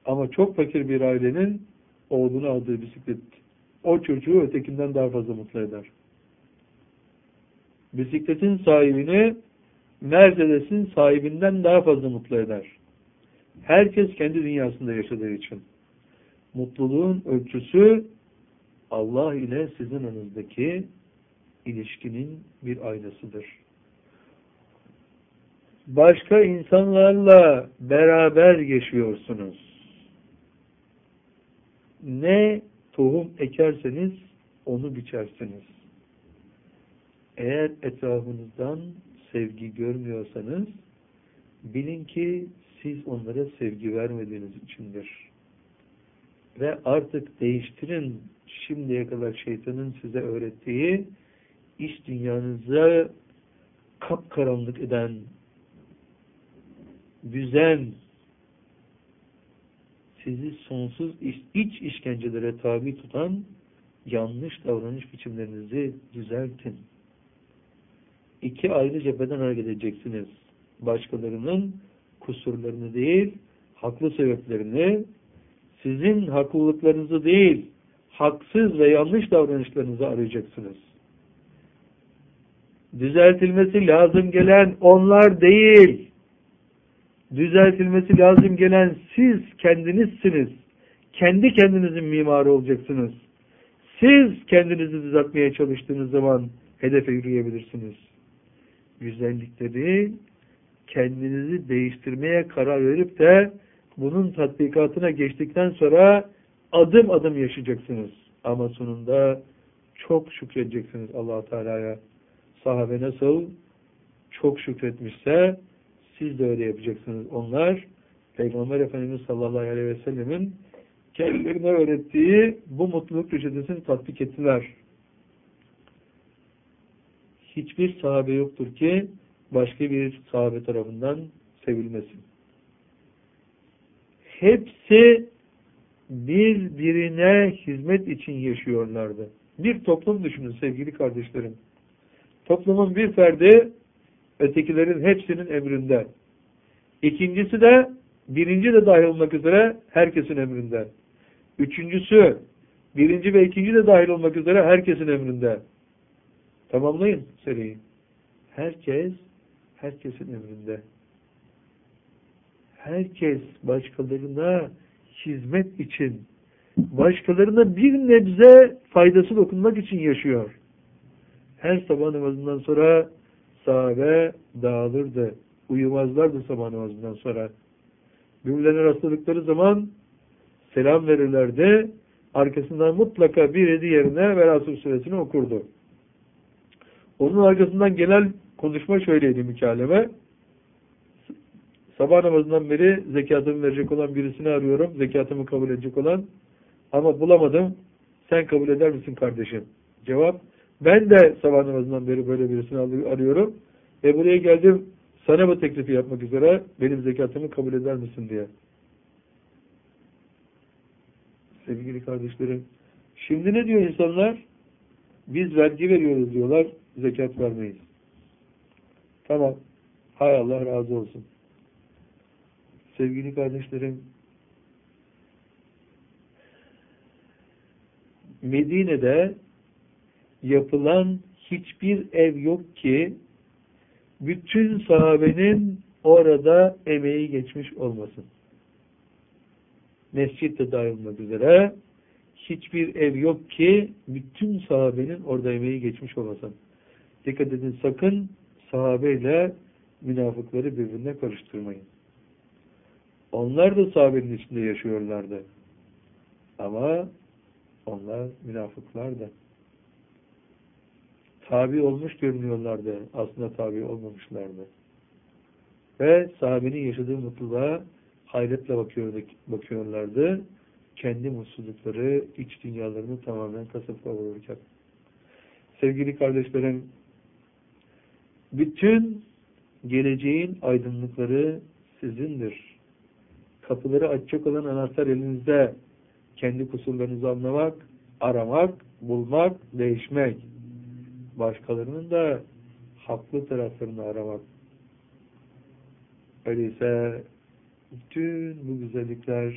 Ama çok fakir bir ailenin oğluna aldığı bisiklet o çocuğu ötekinden daha fazla mutlu eder. Bisikletin sahibini Mercedes'in sahibinden daha fazla mutlu eder. Herkes kendi dünyasında yaşadığı için. Mutluluğun ölçüsü Allah ile sizin aranızdaki ilişkinin bir aynasıdır. Başka insanlarla beraber yaşıyorsunuz. Ne tohum ekerseniz onu biçersiniz. Eğer etrafınızdan sevgi görmüyorsanız bilin ki siz onlara sevgi vermediğiniz içindir. Ve artık değiştirin şimdiye kadar şeytanın size öğrettiği iç dünyanıza kapkaranlık eden, düzen, sizi sonsuz iç işkencelere tabi tutan yanlış davranış biçimlerinizi düzeltin. İki ayrı cepheden hareket edeceksiniz. Başkalarının kusurlarını değil, haklı sebeplerini, sizin haklılıklarınızı değil, haksız ve yanlış davranışlarınızı arayacaksınız. Düzeltilmesi lazım gelen onlar değil. Düzeltilmesi lazım gelen siz kendinizsiniz. Kendi kendinizin mimarı olacaksınız. Siz kendinizi düzeltmeye çalıştığınız zaman hedefe yürüyebilirsiniz. Güzellikleri kendinizi değiştirmeye karar verip de bunun tatbikatına geçtikten sonra adım adım yaşayacaksınız. Ama sonunda çok şükredeceksiniz Allah Teala'ya. Sahabe nasıl çok şükretmişse siz de öyle yapacaksınız. Onlar Peygamber Efendimiz sallallahu aleyhi ve sellemin kendilerine öğrettiği bu mutluluk reçetesini tatbik ettiler. Hiçbir sahabe yoktur ki başka bir sahabe tarafından sevilmesin. Hepsi birbirine hizmet için yaşıyorlardı. Bir toplum düşünün sevgili kardeşlerim. Toplumun bir ferdi ötekilerin hepsinin emrinde. İkincisi de birinci de dahil olmak üzere herkesin emrinde. Üçüncüsü birinci ve ikinci de dahil olmak üzere herkesin emrinde. Tamamlayın seriyi. Herkesin emrinde. Herkes başkalarına hizmet için, başkalarına bir nebze faydası dokunmak için yaşıyor. Her sabah namazından sonra sahabe dağılırdı. Uyumazlardı sabah namazından sonra. Birbirlerine rastladıkları zaman selam verirlerdi. Arkasından mutlaka biri diğerine Velhasıl suresini okurdu. Onun arkasından genel konuşma şöyleydi mükaleme. Sabah namazından beri zekatımı verecek olan birisini arıyorum. Zekatımı kabul edecek olan. Ama bulamadım. Sen kabul eder misin kardeşim? Cevap. Ben de sabah namazından beri böyle birisini arıyorum. Ve buraya geldim. Sana bu teklifi yapmak üzere benim zekatımı kabul eder misin diye. Sevgili kardeşlerim. Şimdi ne diyor insanlar? Biz vergi veriyoruz diyorlar. Zekat vermeyiz. Tamam. Hay Allah razı olsun. Sevgili kardeşlerim, Medine'de yapılan hiçbir ev yok ki bütün sahabenin orada emeği geçmiş olmasın. Mescid de dahil olmak üzere hiçbir ev yok ki bütün sahabenin orada emeği geçmiş olmasın. Dikkat edin, sakın sahabeyle münafıkları birbirine karıştırmayın. Onlar da sahabenin içinde yaşıyorlardı. Ama onlar münafıklardı. Tabi olmuş görünüyorlardı. Aslında tabi olmamışlardı. Ve sahabenin yaşadığı mutluluğa hayretle bakıyorlardı. Kendi mutsuzlukları, iç dünyalarını tamamen kasıp kavururken. Sevgili kardeşlerim, bütün geleceğin aydınlıkları sizindir. Kapıları açacak olan anahtar elinizde. Kendi kusurlarınızı anlamak, aramak, bulmak, değişmek. Başkalarının da haklı taraflarını aramak. Öyleyse bütün bu güzellikler